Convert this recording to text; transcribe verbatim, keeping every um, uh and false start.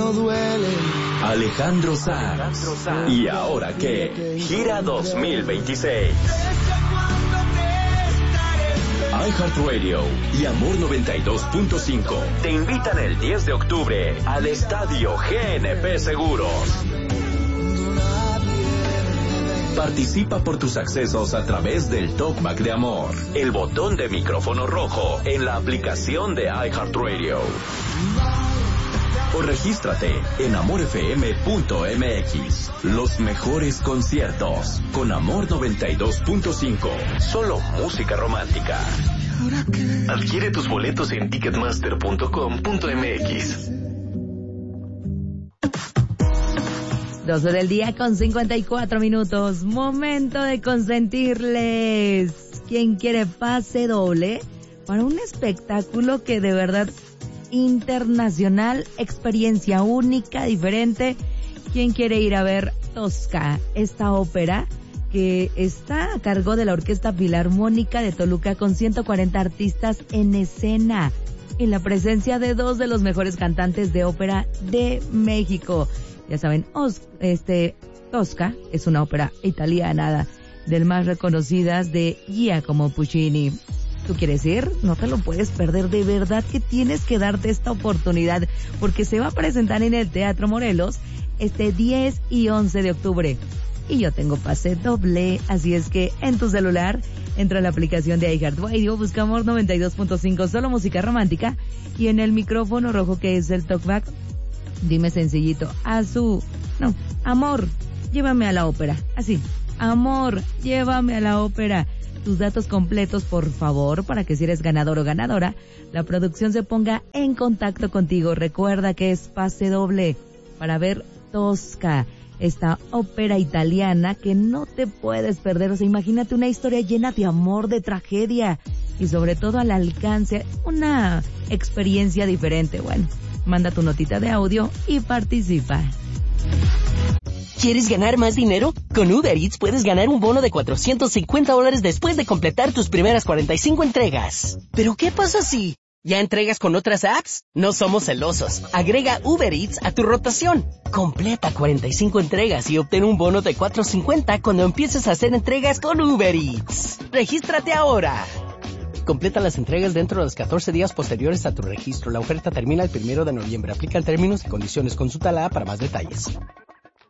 no duele. Alejandro Sanz. ¿Y ahora qué? Gira dos mil veintiséis. iHeartRadio y Amor noventa y dos punto cinco te invitan el diez de octubre al Estadio G N P Seguros. Participa por tus accesos a través del Talkback de Amor, el botón de micrófono rojo en la aplicación de iHeartRadio. O regístrate en amor f m punto m x. Los mejores conciertos con Amor noventa y dos punto cinco. Solo música romántica. Adquiere tus boletos en ticketmaster punto com punto m x. doce del día con cincuenta y cuatro minutos. Momento de consentirles. ¿Quién quiere pase doble para un espectáculo que de verdad internacional, experiencia única, diferente? ¿Quién quiere ir a ver Tosca, esta ópera que está a cargo de la Orquesta Filarmónica de Toluca con ciento cuarenta artistas en escena, en la presencia de dos de los mejores cantantes de ópera de México? Ya saben, Os, este, Tosca es una ópera italiana del más reconocidas de Giacomo Puccini. ¿Tú quieres ir? No te lo puedes perder, de verdad que tienes que darte esta oportunidad, porque se va a presentar en el Teatro Morelos este diez y once de octubre. Y yo tengo pase doble, así es que en tu celular entra a la aplicación de iHeartRadio, busca Amor noventa y dos punto cinco, solo música romántica, y en el micrófono rojo que es el Talkback, dime sencillito, a su, no, amor, llévame a la ópera, así, amor, llévame a la ópera. Tus datos completos, por favor, para que si eres ganador o ganadora, la producción se ponga en contacto contigo. Recuerda que es pase doble para ver Tosca, esta ópera italiana que no te puedes perder. O sea, imagínate una historia llena de amor, de tragedia y sobre todo al alcance, una experiencia diferente. Bueno, manda tu notita de audio y participa. ¿Quieres ganar más dinero? Con Uber Eats puedes ganar un bono de cuatrocientos cincuenta dólares después de completar tus primeras cuarenta y cinco entregas. ¿Pero qué pasa si ya entregas con otras apps? No somos celosos. Agrega Uber Eats a tu rotación. Completa cuarenta y cinco entregas y obtén un bono de cuatrocientos cincuenta cuando empieces a hacer entregas con Uber Eats. ¡Regístrate ahora! Completa las entregas dentro de los catorce días posteriores a tu registro. La oferta termina el primero de noviembre. Aplican términos y condiciones. Consulta la app para más detalles.